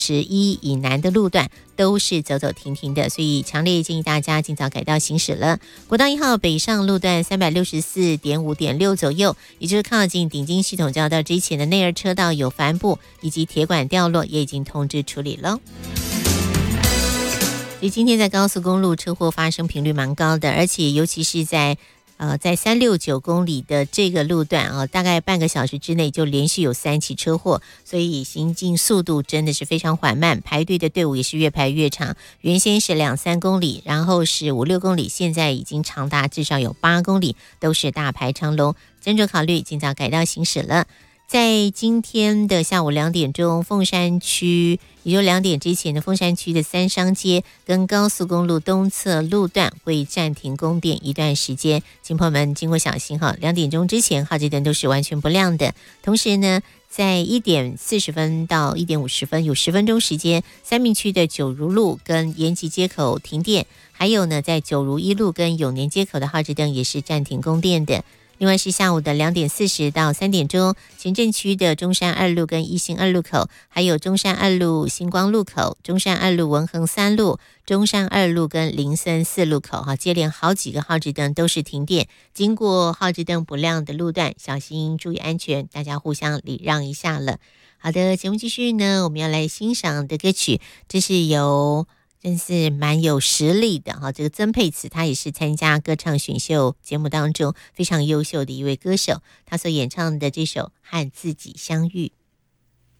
11以南的路段都是走走停停的，所以强烈建议大家尽早改道行驶了。国道1号北上路段 364.5.6 左右，也就是靠近顶金系统交道之前的内二车道有帆布以及铁管掉落，也已经通知处理了。所以今天在高速公路车祸发生频率蛮高的，而且尤其是在369公里的这个路段大概半个小时之内就连续有3起车祸，所以行进速度真的是非常缓慢，排队的队伍也是越排越长，原先是2-3公里，然后是5-6公里，现在已经长达至少有8公里，都是大排长龙，斟酌考虑尽早改道行驶了。在今天的下午2点钟，凤山区，也就2点之前的凤山区的三商街跟高速公路东侧路段会暂停供电一段时间，请朋友们经过小心哈。2点钟之前，号志灯都是完全不亮的。同时呢，在1点40分到1点50分有10分钟时间，三民区的九如路跟延吉街口停电，还有呢，在九如一路跟永年街口的号志灯也是暂停供电的。另外是下午的2点40到3点钟，前镇区的中山2路跟一心2路口，还有中山2路星光路口、中山2路文衡3路、中山2路跟林森4路口接连好几个号志灯都是停电。经过号志灯不亮的路段，小心注意安全，大家互相礼让一下了。好的，节目继续呢，我们要来欣赏的歌曲，这是由真是蛮有实力的这个曾沛慈，他也是参加歌唱选秀节目当中非常优秀的一位歌手，他所演唱的这首《和自己相遇》。